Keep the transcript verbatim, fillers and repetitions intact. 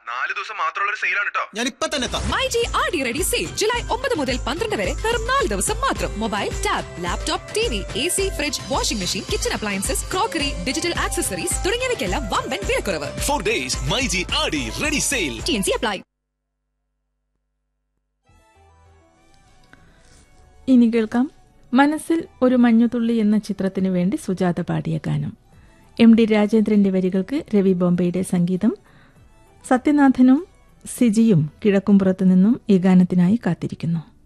നാല് ദിവസം മാത്രമുള്ള ഒരു സെയിലാണ് കേട്ടോ. ഞാൻ ഇപ്പൊ തന്നെ എത്താം. MyG R D ready sale July ഒമ്പത് മുതൽ പന്ത്രണ്ട് വരെ വെറും നാല് ദിവസം മാത്രം. Mobile, tab, laptop, T V, A C, fridge, washing machine, kitchen appliances, crockery, digital accessories തുടങ്ങിയവയ്ക്കെല്ലാം വമ്പൻ വിലക്കുറവ്. Four days myG R D ready sale. T N C apply. ഇനി കേൾക്കാം മനസ്സിൽ ഒരു മഞ്ഞുതുള്ളി എന്ന ചിത്രത്തിനു വേണ്ടി സുജാത പാടിയ ഗാനം. എം ഡി രാജേന്ദ്രന്റെ വരികൾക്ക് രവി ബോംബെയുടെ സംഗീതം. സത്യനാഥനും സിജിയും കിഴക്കുംപുറത്തു നിന്നും ഈ ഗാനത്തിനായി കാത്തിരിക്കുന്നു.